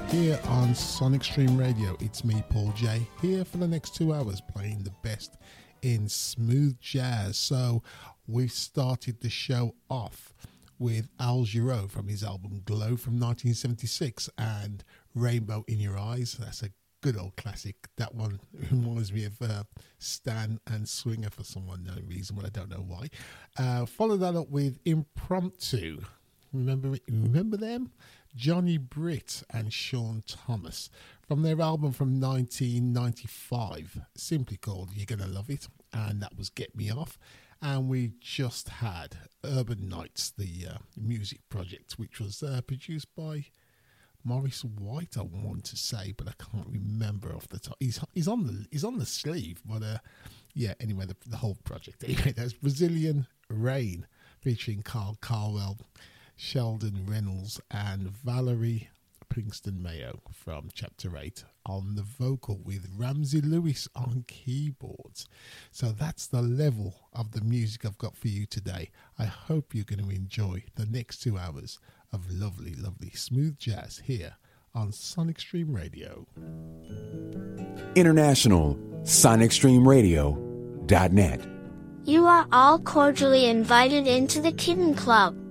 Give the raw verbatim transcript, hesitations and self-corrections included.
here on Sonic Stream Radio. It's me, Paul J, here for the next two hours playing the best in smooth jazz. So we've started the show off with Al Jarreau from his album Glow from nineteen seventy-six and Rainbow in Your Eyes. That's a good old classic. That one reminds me of uh, Stan and Swinger for some unknown reason, but I don't know why. Uh, follow that up with Impromptu. Remember it? Remember them? Johnny Britt and Sean Thomas from their album from nineteen ninety-five, simply called You're Gonna Love It, and that was Get Me Off. And we just had Urban Nights, the uh, music project, which was uh, produced by Maurice White, I want to say, but I can't remember off the top. He's he's on the he's on the sleeve, but uh, yeah. Anyway, the, the whole project. Anyway, there's Brazilian Rain featuring Carl Carwell, Sheldon Reynolds, and Valerie Pinkston Mayo from Chapter eight on the vocal with Ramsey Lewis on keyboards. So that's the level of the music I've got for you today. I hope you're going to enjoy the next two hours of lovely, lovely smooth jazz here on Sonic Stream Radio. International, Sonic Stream Radio dot net. You are all cordially invited into the Kitten Club.